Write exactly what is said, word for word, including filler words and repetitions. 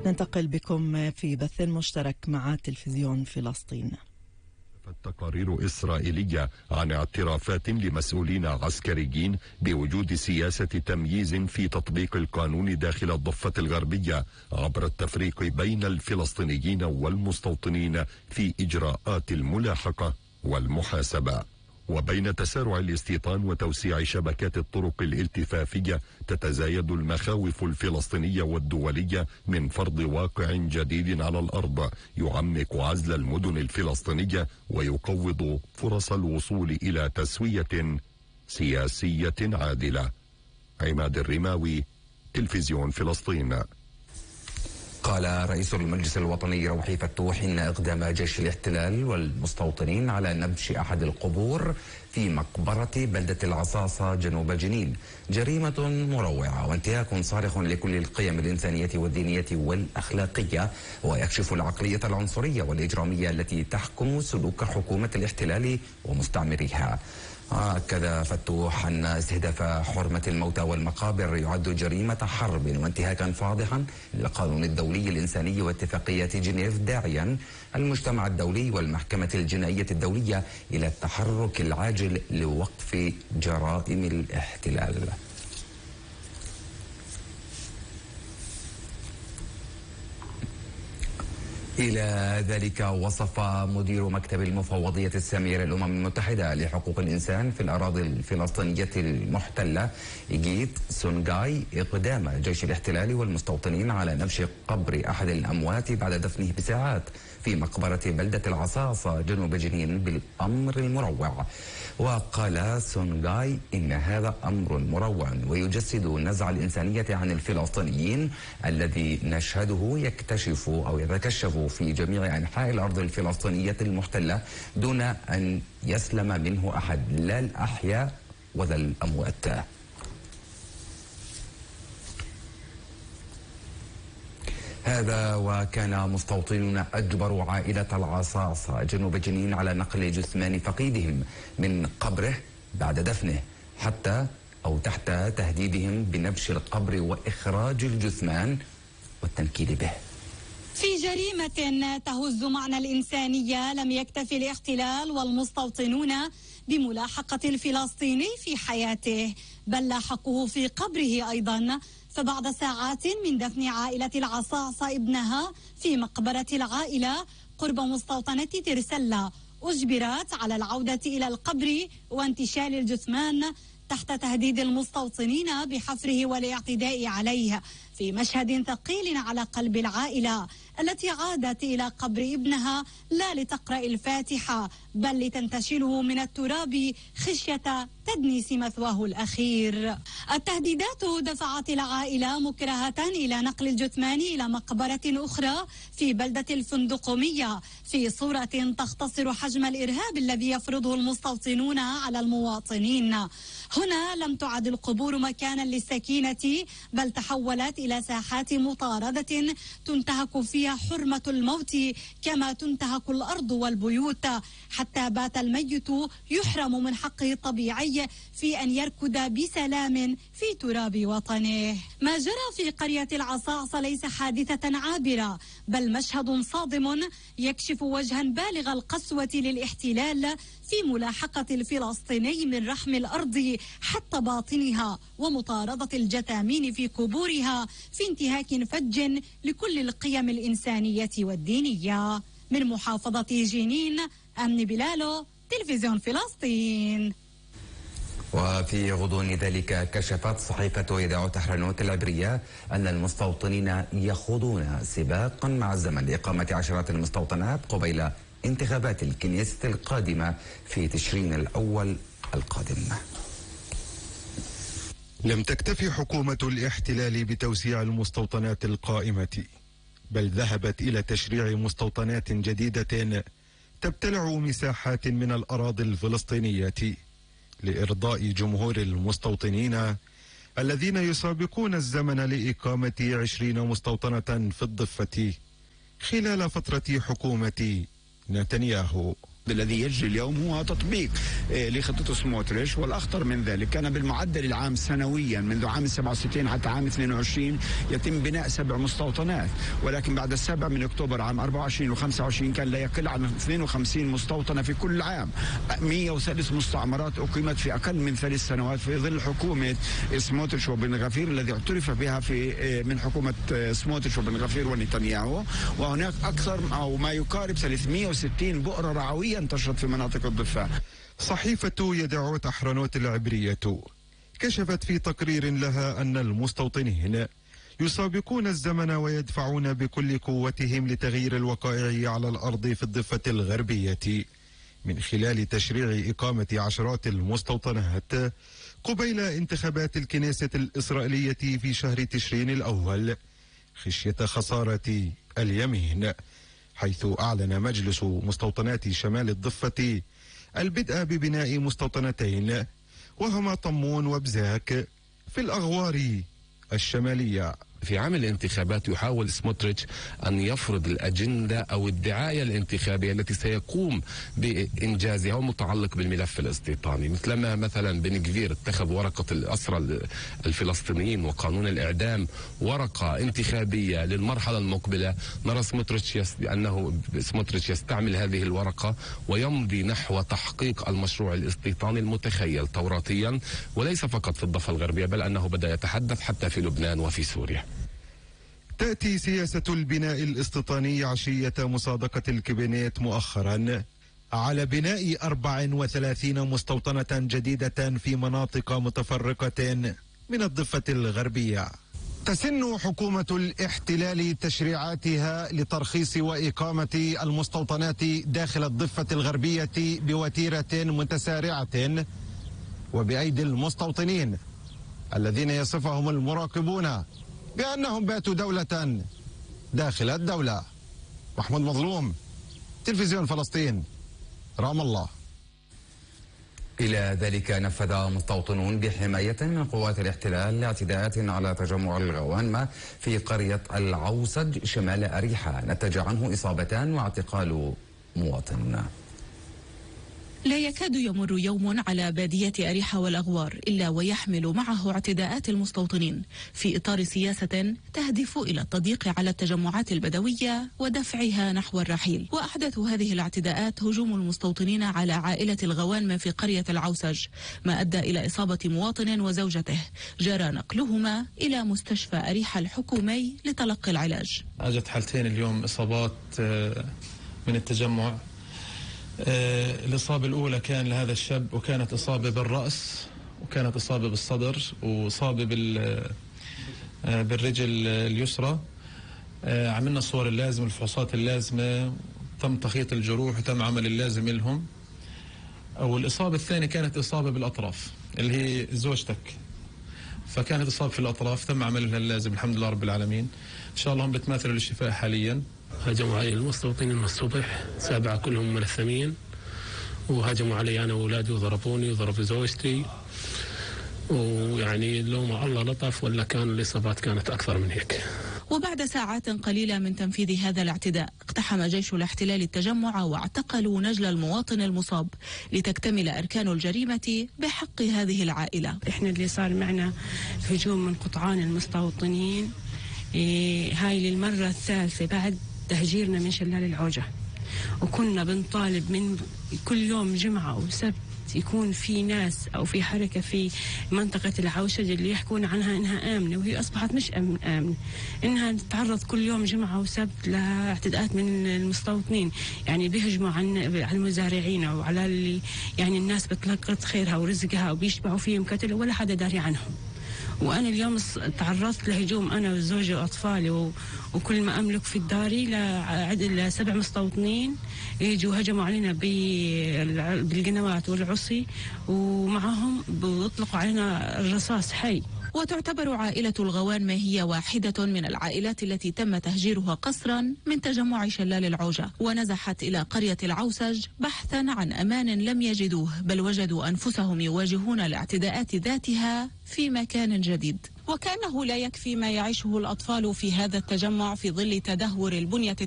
ننتقل بكم في بث مشترك مع تلفزيون فلسطين. التقارير إسرائيلية عن اعترافات لمسؤولين عسكريين بوجود سياسة تمييز في تطبيق القانون داخل الضفة الغربية عبر التفريق بين الفلسطينيين والمستوطنين في إجراءات الملاحقة والمحاسبة. وبين تسارع الاستيطان وتوسيع شبكات الطرق الالتفافية تتزايد المخاوف الفلسطينية والدولية من فرض واقع جديد على الأرض يعمق عزل المدن الفلسطينية ويقوض فرص الوصول إلى تسوية سياسية عادلة. عماد الرماوي، تلفزيون فلسطين. قال رئيس المجلس الوطني روحي فتوح إن إقدام جيش الاحتلال والمستوطنين على نبش أحد القبور في مقبرة بلدة العصاصة جنوب جنين جريمة مروعة وانتهاك صارخ لكل القيم الإنسانية والدينية والأخلاقية، ويكشف العقلية العنصرية والإجرامية التي تحكم سلوك حكومة الاحتلال ومستعمريها. أكد فتوح أن استهداف حرمة الموتى والمقابر يعد جريمة حرب وانتهاكا فاضحا للقانون الدولي الإنساني واتفاقية جنيف، داعيا المجتمع الدولي والمحكمة الجنائية الدولية إلى التحرك العاجل لوقف جرائم الاحتلال. إلى ذلك وصف مدير مكتب المفوضية السامية للأمم المتحدة لحقوق الإنسان في الأراضي الفلسطينية المحتلة إيجيت سونغاي إقدام جيش الاحتلال والمستوطنين على نبش قبر أحد الأموات بعد دفنه بساعات في مقبرة بلدة العصاصة جنوب جنين بالأمر المروع. وقال سونغاي إن هذا أمر مروع ويجسد النزعة الإنسانية عن الفلسطينيين الذي نشهده يكتشف أو يتكشف في جميع أنحاء الأرض الفلسطينية المحتلة دون أن يسلم منه أحد، لا الأحياء ولا الأموات. هذا وكان مستوطنون أجبروا عائلة العصاصة جنوب جنين على نقل جثمان فقيدهم من قبره بعد دفنه حتى أو تحت تهديدهم بنبش القبر وإخراج الجثمان والتنكيل به. في جريمة تهز معنى الإنسانية لم يكتفي الاحتلال والمستوطنون بملاحقة الفلسطيني في حياته، بل لاحقوه في قبره أيضا. فبعد ساعات من دفن عائلة العصاصة ابنها في مقبرة العائلة قرب مستوطنة ترسلة، أجبرت على العودة إلى القبر وانتشال الجثمان تحت تهديد المستوطنين بحفره والاعتداء عليه، في مشهد ثقيل على قلب العائلة التي عادت إلى قبر ابنها لا لتقرأ الفاتحة بل لتنتشله من التراب خشية تدنيس مثواه الأخير. التهديدات دفعت العائلة مكرهة إلى نقل الجثمان إلى مقبرة أخرى في بلدة الفندقومية في صورة تختصر حجم الإرهاب الذي يفرضه المستوطنون على المواطنين. هنا لم تعد القبور مكانا للسكينة بل تحولت إلى ساحات مطاردة تنتهك فيها حرمة الموت كما تنتهك الأرض والبيوت، حتى بات الميت يحرم من حقه الطبيعي في أن يركض بسلام في تراب وطنه. ما جرى في قرية العصاصة ليس حادثة عابرة بل مشهد صادم يكشف وجها بالغ القسوة للاحتلال في ملاحقة الفلسطيني من رحم الأرض حتى باطنها ومطاردة الجثامين في قبورها في انتهاك فج لكل القيم الإنسانية والدينية. من محافظة جنين، أمن بلالو، تلفزيون فلسطين. وفي غضون ذلك كشفت صحيفة إذاعة تحرنوت العبرية أن المستوطنين يخوضون سباقا مع الزمن لإقامة عشرات المستوطنات قبيل انتخابات الكنيسة القادمة في تشرين الأول القادم. لم تكتفي حكومة الاحتلال بتوسيع المستوطنات القائمة، بل ذهبت إلى تشريع مستوطنات جديدة تبتلع مساحات من الأراضي الفلسطينية لإرضاء جمهور المستوطنين الذين يسابقون الزمن لإقامة عشرين مستوطنة في الضفة خلال فترة حكومة نتنياهو. الذي يجري اليوم هو تطبيق لخطة سموتريتش، والأخطر من ذلك كان بالمعدل العام سنويا منذ عام سبعة وستين حتى عام اثنين وعشرين يتم بناء سبع مستوطنات، ولكن بعد السابع من أكتوبر عام أربعة وعشرين وخمسة وعشرين كان لا يقل عن اثنين وخمسين مستوطنة في كل عام. مئة وثلاث مستعمرات أقيمت في أقل من ثلاث سنوات في ظل حكومة سموتريتش وبن غفير الذي اعترف بها في من حكومة سموتريتش وبن غفير ونتنياهو. وهناك أكثر أو ما يقارب ثلاثمئة وستين بؤرة رعوية انتشرت في مناطق الضفة. صحيفة يدعوت أحرنوت العبرية كشفت في تقرير لها أن المستوطنين يسابقون الزمن ويدفعون بكل قوتهم لتغيير الوقائع على الأرض في الضفة الغربية من خلال تشريع إقامة عشرات المستوطنات قبيل انتخابات الكنيسة الإسرائيلية في شهر تشرين الأول خشية خسارة اليمين، حيث أعلن مجلس مستوطنات شمال الضفة البدء ببناء مستوطنتين وهما طمون وبزاك في الأغوار الشمالية. في عام الانتخابات يحاول سموتريتش أن يفرض الأجندة أو الدعاية الانتخابية التي سيقوم بإنجازها ومتعلق بالملف الاستيطاني، مثلما مثلا بن غفير اتخذ ورقة الأسرى الفلسطينيين وقانون الإعدام ورقة انتخابية للمرحلة المقبلة. نرى سموتريتش يس... أنه سموتريتش يستعمل هذه الورقة ويمضي نحو تحقيق المشروع الاستيطاني المتخيل توراتيا، وليس فقط في الضفة الغربية بل أنه بدأ يتحدث حتى في لبنان وفي سوريا. تأتي سياسة البناء الاستيطاني عشية مصادقة الكابينت مؤخرا على بناء أربع وثلاثين مستوطنة جديدة في مناطق متفرقة من الضفة الغربية. تسن حكومة الاحتلال تشريعاتها لترخيص وإقامة المستوطنات داخل الضفة الغربية بوتيرة متسارعة وبأيدي المستوطنين الذين يصفهم المراقبون بأنهم باتوا دولة داخل الدولة. محمود مظلوم، تلفزيون فلسطين، رام الله. إلى ذلك نفذ مستوطنون بحماية من قوات الاحتلال اعتداءات على تجمع الغوانمة في قرية العوسج شمال أريحة، نتج عنه إصابتان واعتقال مواطن. لا يكاد يمر يوم على بادية أريحة والأغوار إلا ويحمل معه اعتداءات المستوطنين في إطار سياسة تهدف إلى التضييق على التجمعات البدوية ودفعها نحو الرحيل. وأحدث هذه الاعتداءات هجوم المستوطنين على عائلة الغوانمة في قرية العوسج، ما أدى إلى إصابة مواطن وزوجته، جرى نقلهما إلى مستشفى أريحة الحكومي لتلقي العلاج. أجت حالتين اليوم إصابات من التجمع. آه الإصابة الأولى كان لهذا الشاب وكانت إصابة بالرأس وكانت إصابة بالصدر وإصابة بال آه بالرجل اليسرى. آه عملنا الصور اللازمة الفحوصات اللازمة، تم تخيط الجروح وتم عمل اللازم لهم. والإصابة الثانية كانت إصابة بالأطراف اللي هي زوجتك، فكانت إصابة في الأطراف تم عملها اللازم الحمد لله رب العالمين. إن شاء الله هم بتماثلوا للشفاء حاليا. هجموا علي المستوطنين من الصبح، سبعة كلهم ملثمين، وهجموا علي أنا وأولادي وضربوني وضربوا زوجتي، ويعني لو ما الله لطف ولا كان الإصابات كانت أكثر من هيك. وبعد ساعات قليلة من تنفيذ هذا الاعتداء اقتحم جيش الاحتلال التجمع واعتقلوا نجل المواطن المصاب لتكتمل أركان الجريمة بحق هذه العائلة. إحنا اللي صار معنا هجوم من قطعان المستوطنين، إيه هاي للمرة الثالثة بعد تهجيرنا من شلال العوجة، وكنا بنطالب من كل يوم جمعة وسبت يكون في ناس أو في حركة في منطقة العوشج اللي يحكون عنها إنها آمنة، وهي أصبحت مش آمنة، إنها تتعرض كل يوم جمعة وسبت لاعتداءات من المستوطنين، يعني بيهجموا عن على المزارعين وعلى اللي يعني الناس بتلقط خيرها ورزقها وبيشبعوا فيهم قتل ولا حدا داري عنهم. وأنا اليوم تعرضت لهجوم أنا وزوجي وأطفالي وكل ما أملك في الداري لعدد سبع مستوطنين يجوا هجموا علينا بالقنوات والعصي، ومعهم بيطلقوا علينا الرصاص حي. وتعتبر عائلة الغوانمة هي واحدة من العائلات التي تم تهجيرها قسرا من تجمع شلال العوجة، ونزحت إلى قرية العوسج بحثا عن أمان لم يجدوه، بل وجدوا أنفسهم يواجهون الاعتداءات ذاتها في مكان جديد. وكأنه لا يكفي ما يعيشه الأطفال في هذا التجمع في ظل تدهور البنية